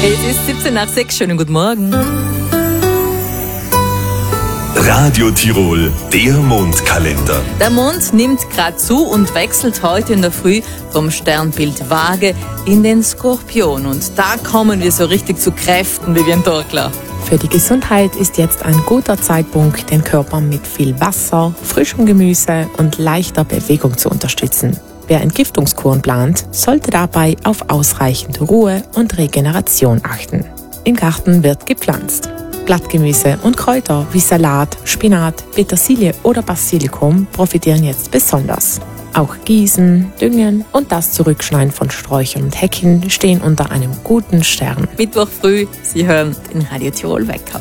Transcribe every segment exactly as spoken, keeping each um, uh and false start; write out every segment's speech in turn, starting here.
Es ist siebzehn nach sechs. Schönen guten Morgen. Radio Tirol, der Mondkalender. Der Mond nimmt gerade zu und wechselt heute in der Früh vom Sternbild Waage in den Skorpion. Und da kommen wir so richtig zu Kräften, Vivian Torkler. Für die Gesundheit ist jetzt ein guter Zeitpunkt, den Körper mit viel Wasser, frischem Gemüse und leichter Bewegung zu unterstützen. Wer Entgiftungskuren plant, sollte dabei auf ausreichend Ruhe und Regeneration achten. Im Garten wird gepflanzt. Blattgemüse und Kräuter wie Salat, Spinat, Petersilie oder Basilikum profitieren jetzt besonders. Auch Gießen, Düngen und das Zurückschneiden von Sträuchern und Hecken stehen unter einem guten Stern. Mittwoch früh, Sie hören den Radio Tirol Wecker.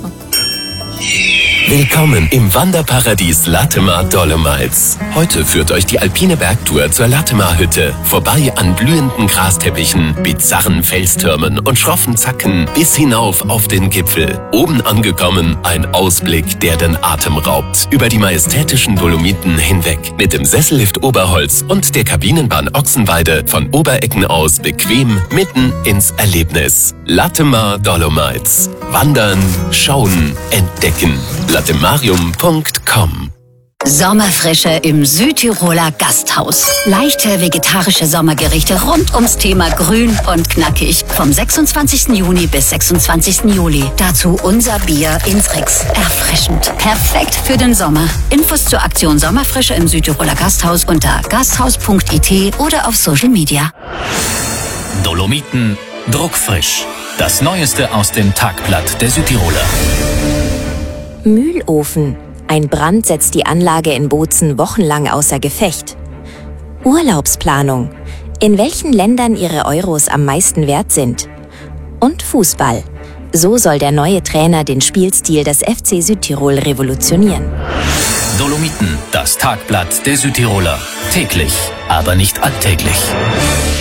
Willkommen im Wanderparadies Latemar Dolomites. Heute führt euch die alpine Bergtour zur Latemar-Hütte. Vorbei an blühenden Grasteppichen, bizarren Felstürmen und schroffen Zacken bis hinauf auf den Gipfel. Oben angekommen, ein Ausblick, der den Atem raubt. Über die majestätischen Dolomiten hinweg. Mit dem Sessellift Oberholz und der Kabinenbahn Ochsenweide von Oberecken aus bequem mitten ins Erlebnis. Latemar Dolomites. Wandern, schauen, entdecken. latemarium punkt com. Sommerfrische im Südtiroler Gasthaus. Leichte vegetarische Sommergerichte rund ums Thema Grün und knackig. Vom sechsundzwanzigsten Juni bis sechsundzwanzigsten Juli. Dazu unser Bier Innsrix. Erfrischend. Perfekt für den Sommer. Infos zur Aktion Sommerfrische im Südtiroler Gasthaus unter gasthaus punkt it oder auf Social Media. Dolomiten druckfrisch. Das Neueste aus dem Tagblatt der Südtiroler. Mühlofen. Ein Brand setzt die Anlage in Bozen wochenlang außer Gefecht. Urlaubsplanung. In welchen Ländern Ihre Euros am meisten wert sind. Und Fußball. So soll der neue Trainer den Spielstil des F C Südtirol revolutionieren. Dolomiten, das Tagblatt der Südtiroler. Täglich, aber nicht alltäglich.